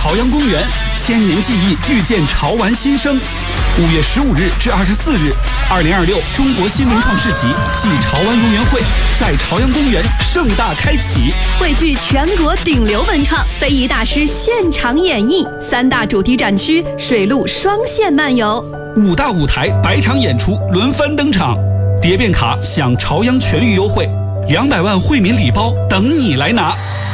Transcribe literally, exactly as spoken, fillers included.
朝阳公园，千年记忆遇见潮玩新生。五月十五日至二十四日，二零二六中国新文创市集暨潮玩游园会在朝阳公园盛大开启， 汇聚全国顶流文创，非遗大师现场演绎，三大主题展区水陆双线漫游， 五大舞台百场演出轮番登场，叠变卡享朝阳全域优惠，两百万惠民礼包等你来拿。